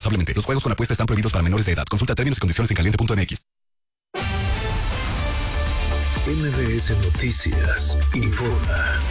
responsablemente. Los juegos con apuesta están prohibidos para menores de edad. Consulta términos y condiciones en caliente.mx. MBS Noticias informa.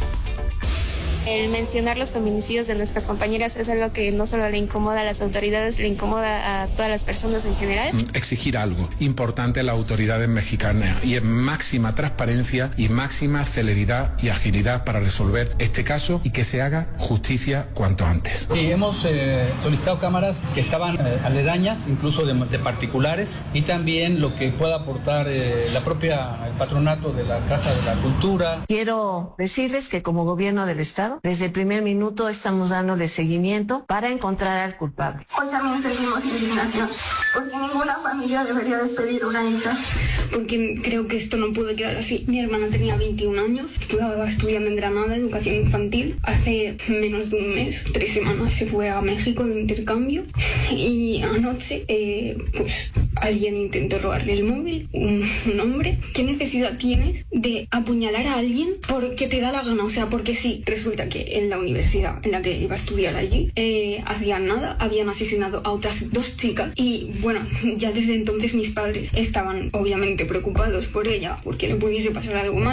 El mencionar los feminicidios de nuestras compañeras es algo que no solo le incomoda a las autoridades, le incomoda a todas las personas en general. Exigir algo importante a las autoridades mexicanas y en máxima transparencia y máxima celeridad y agilidad para resolver este caso y que se haga justicia cuanto antes. Sí, hemos solicitado cámaras que estaban aledañas, incluso de particulares, y también lo que pueda aportar el patronato de la Casa de la Cultura. Quiero decirles que como gobierno del Estado, desde el primer minuto estamos dándole seguimiento para encontrar al culpable. Hoy también sentimos indignación, porque ninguna familia debería despedir una hija. Porque creo que esto no puede quedar así. Mi hermana tenía 21 años, estaba estudiando en Granada, educación infantil. Hace menos de un mes, 3 semanas, se fue a México de intercambio. Y anoche, pues alguien intentó robarle el móvil, un hombre. ¿Qué necesidad tienes de apuñalar a alguien porque te da la gana? O sea, porque sí, resulta que en la universidad en la que iba a estudiar allí, hacían nada, habían asesinado a otras 2 chicas y bueno, ya desde entonces mis padres estaban obviamente preocupados por ella, porque le pudiese pasar algo mal.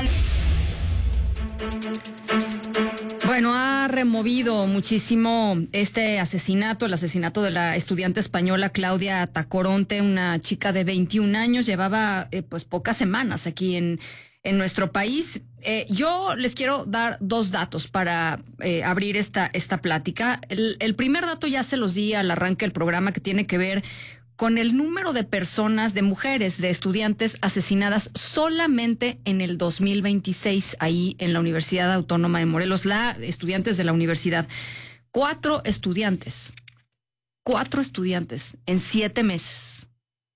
Bueno, ha removido muchísimo este asesinato, el asesinato de la estudiante española Claudia Tacoronte, una chica de 21 años, llevaba pues pocas semanas aquí en nuestro país. Yo les quiero dar 2 datos para abrir esta plática. El primer dato ya se los di al arranque del programa, que tiene que ver con el número de personas, de mujeres, de estudiantes asesinadas solamente en el 2026, ahí en la Universidad Autónoma de Morelos, estudiantes de la universidad. 4 estudiantes en 7 meses.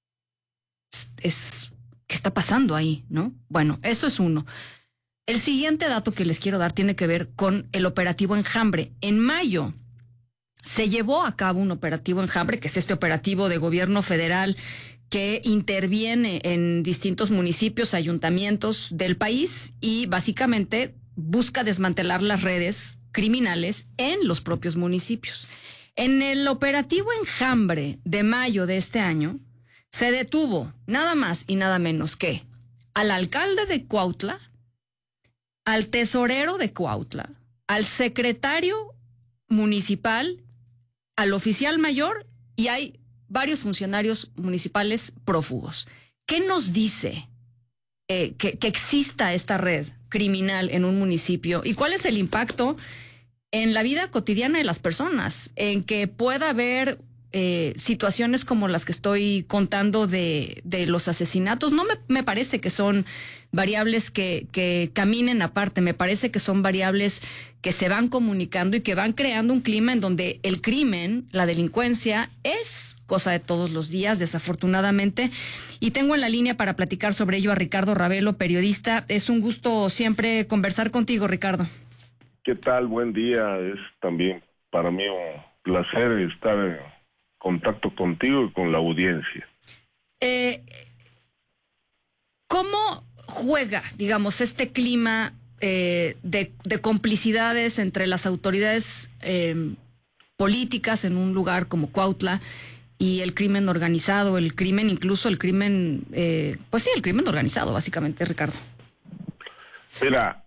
¿Qué está pasando ahí, no? Bueno, eso es uno. El siguiente dato que les quiero dar tiene que ver con el operativo Enjambre. En mayo se llevó a cabo un operativo Enjambre, que es este operativo de gobierno federal que interviene en distintos municipios, ayuntamientos del país y básicamente busca desmantelar las redes criminales en los propios municipios. En el operativo Enjambre de mayo de este año, se detuvo nada más y nada menos que al alcalde de Cuautla, al tesorero de Cuautla, al secretario municipal, al oficial mayor, y hay varios funcionarios municipales prófugos. ¿Qué nos dice que exista esta red criminal en un municipio? ¿Y cuál es el impacto en la vida cotidiana de las personas? En que pueda haber situaciones como las que estoy contando de los asesinatos. No me parece que son variables que caminen aparte, me parece que son variables que se van comunicando y que van creando un clima en donde el crimen, la delincuencia, es cosa de todos los días, desafortunadamente. Y tengo en la línea para platicar sobre ello a Ricardo Ravelo, periodista. Es un gusto siempre conversar contigo, Ricardo. ¿Qué tal? Buen día. Es también para mí un placer estar en contacto contigo y con la audiencia. ¿Cómo juega, digamos, este clima de complicidades entre las autoridades políticas en un lugar como Cuautla y el crimen organizado, el crimen organizado, básicamente, Ricardo? Mira,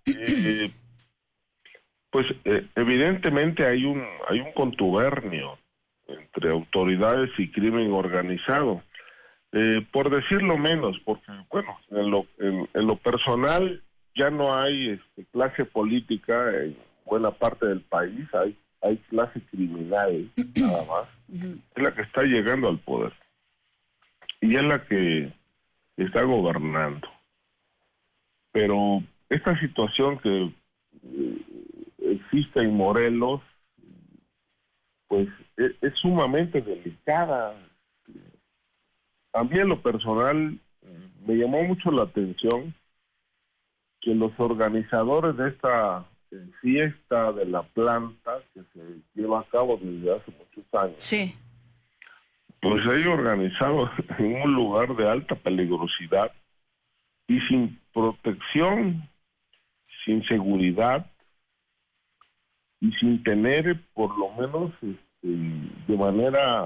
evidentemente hay un contubernio entre autoridades y crimen organizado, por decirlo menos, porque bueno, en lo personal ya no hay clase política en buena parte del país, hay clase criminal nada más, es la que está llegando al poder y es la que está gobernando. Pero esta situación que existe en Morelos, pues es sumamente delicada. A mí en lo personal me llamó mucho la atención que los organizadores de esta fiesta de la planta, que se lleva a cabo desde hace muchos años, sí, pues hay organizado en un lugar de alta peligrosidad y sin protección, sin seguridad y sin tener por lo menos de manera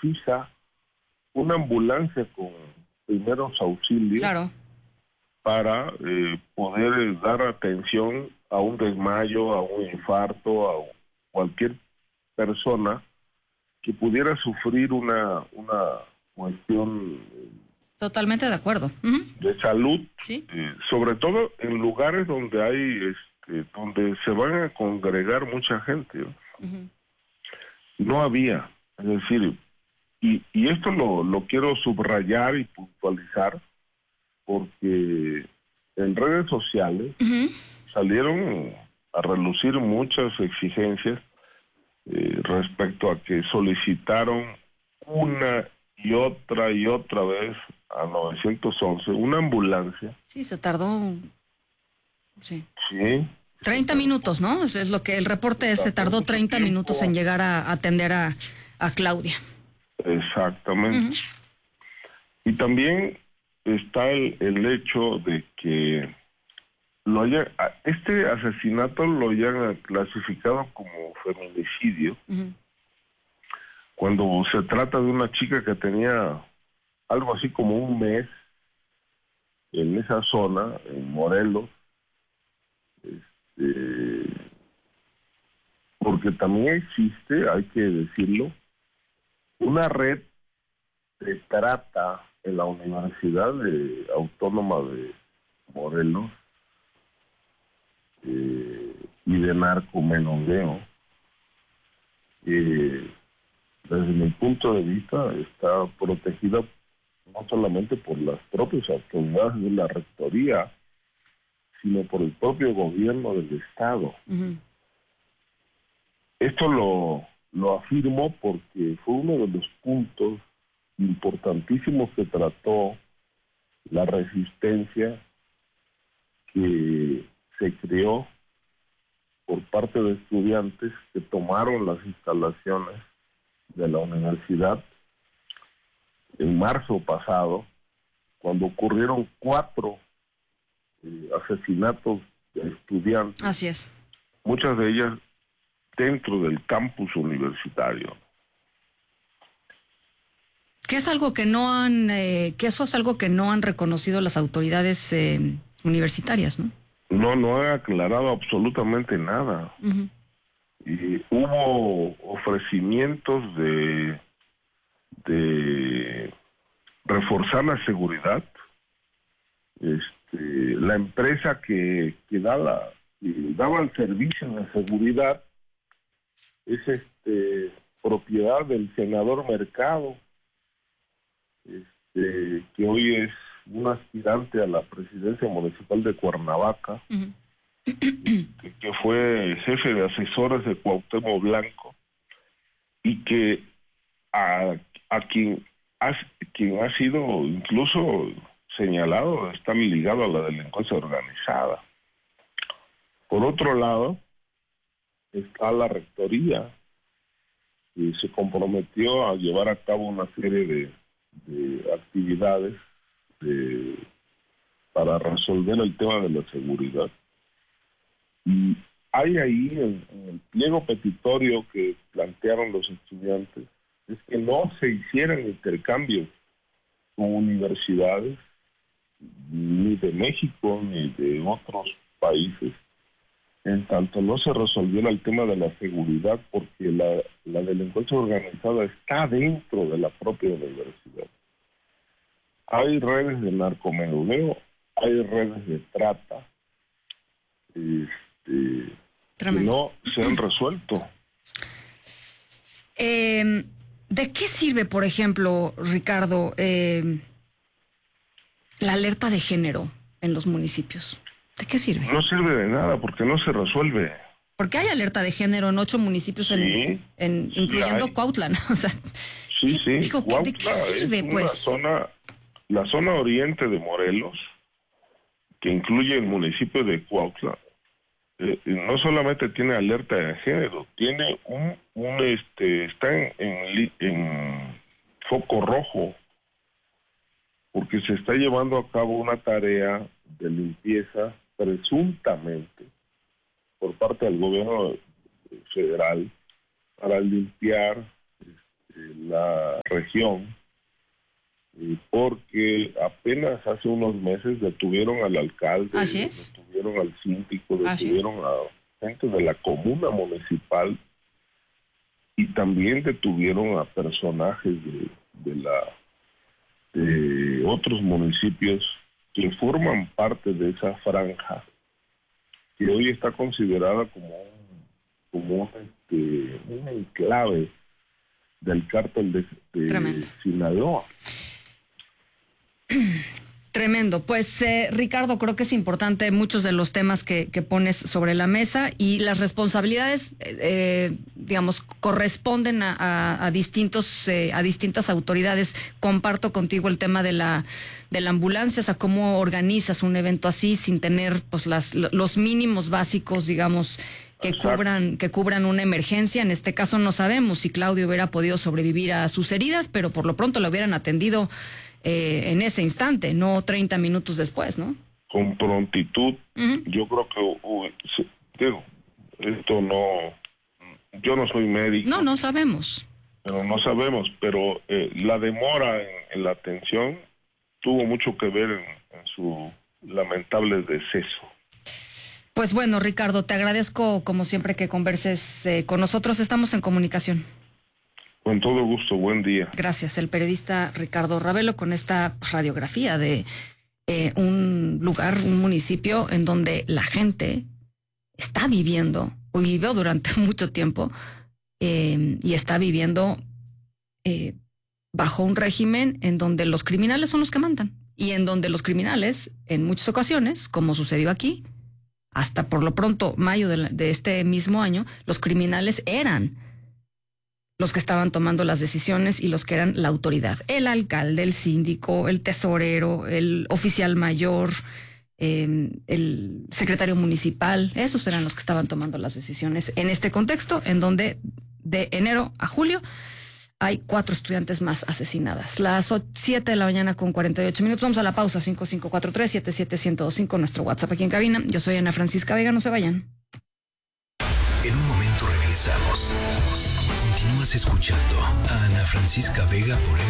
precisa una ambulancia con primeros auxilios, claro, para poder dar atención a un desmayo, a un infarto, a cualquier persona que pudiera sufrir una cuestión totalmente de acuerdo. de salud, ¿Sí? Sobre todo en lugares donde hay donde se van a congregar mucha gente, ¿no? No había, es decir, y esto lo quiero subrayar y puntualizar, porque en redes sociales salieron a relucir muchas exigencias respecto a que solicitaron una y otra vez a 911 una ambulancia. Sí, se tardó. Sí. Sí. 30 minutos, ¿no? Es lo que el reporte es, se tardó 30 minutos en llegar a atender a Claudia. Exactamente. Y también está el hecho de que este asesinato lo hayan clasificado como feminicidio, cuando se trata de una chica que tenía algo así como un mes en esa zona, en Morelos, porque también existe, hay que decirlo, una red de trata en la Universidad Autónoma de Morelos y de narcomenudeo. Desde mi punto de vista está protegida no solamente por las propias autoridades de la rectoría, sino por el propio gobierno del estado. Esto lo afirmo porque fue uno de los puntos importantísimos que trató la resistencia que se creó por parte de estudiantes que tomaron las instalaciones de la universidad en marzo pasado, cuando ocurrieron 4 asesinatos de estudiantes. Así es. Muchas de ellas dentro del campus universitario. Que es algo que no han, que eso es algo que no han reconocido las autoridades universitarias, ¿no? No han aclarado absolutamente nada. Y hubo ofrecimientos de reforzar la seguridad. La empresa que daba el servicio de seguridad es propiedad del senador Mercado, que hoy es un aspirante a la presidencia municipal de Cuernavaca, que fue jefe de asesores de Cuauhtémoc Blanco, y que a quien ha sido incluso señalado está ligado a la delincuencia organizada. Por otro lado, está la rectoría, que se comprometió a llevar a cabo una serie de actividades para resolver el tema de la seguridad. Y hay ahí en el pliego petitorio que plantearon los estudiantes, es que no se hicieran intercambios con universidades, ni de México, ni de otros países, en tanto no se resolviera el tema de la seguridad, porque la delincuencia organizada está dentro de la propia universidad. Hay redes de narcomenudeo, hay redes de trata, que no se han resuelto. ¿De qué sirve, por ejemplo, Ricardo, la alerta de género en los municipios? ¿De qué sirve? No sirve de nada porque no se resuelve. Porque hay alerta de género en 8 municipios, sí, incluyendo sí Cuautla, ¿no? O sea, sí. Cuautla ¿de qué sirve, es pues? La zona oriente de Morelos, que incluye el municipio de Cuautla, no solamente tiene alerta de género, tiene está en foco rojo, porque se está llevando a cabo una tarea de limpieza presuntamente por parte del gobierno federal para limpiar la región, porque apenas hace unos meses detuvieron al alcalde, detuvieron al síndico, detuvieron a gente de la comuna municipal y también detuvieron a personajes de otros municipios que forman parte de esa franja que hoy está considerada como un enclave del cártel de Sinaloa. Tremendo. Pues Ricardo, creo que es importante muchos de los temas que pones sobre la mesa y las responsabilidades, digamos, corresponden a distintas autoridades. Comparto contigo el tema de la ambulancia, o sea, cómo organizas un evento así sin tener pues los mínimos básicos, digamos, que cubran una emergencia. En este caso no sabemos si Claudio hubiera podido sobrevivir a sus heridas, pero por lo pronto lo hubieran atendido en ese instante, no 30 minutos después, ¿no? Con prontitud. Yo creo que esto no, yo no soy médico. No sabemos. Pero la demora en la atención tuvo mucho que ver en su lamentable deceso. Pues bueno, Ricardo, te agradezco como siempre que converses con nosotros. Estamos en comunicación. Con todo gusto, buen día. Gracias, el periodista Ricardo Ravelo con esta radiografía de un lugar, un municipio en donde la gente está viviendo, o vivió durante mucho tiempo, y está viviendo bajo un régimen en donde los criminales son los que mandan, y en donde los criminales, en muchas ocasiones, como sucedió aquí, hasta por lo pronto mayo de este mismo año, los criminales eran los que estaban tomando las decisiones y los que eran la autoridad. El alcalde, el síndico, el tesorero, el oficial mayor, el secretario municipal, esos eran los que estaban tomando las decisiones en este contexto en donde de enero a julio hay 4 estudiantes más asesinadas. Las 7 de la mañana con 48 minutos. Vamos a la pausa. 5543-77125, nuestro WhatsApp aquí en cabina. Yo soy Ana Francisca Vega, no se vayan. En un momento regresamos. Continúas escuchando a Ana Francisca Vega por